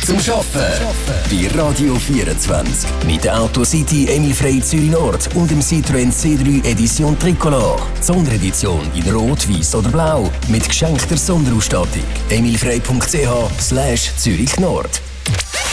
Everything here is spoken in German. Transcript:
zum Arbeiten. Bei Radio 24. Mit der Autocity Emil Frey Zürich Nord und dem Citroën C3 Edition Tricolor. Sonderedition in Rot, Weiß oder Blau. Mit geschenkter Sonderausstattung. emilfrey.ch/Zürich Nord.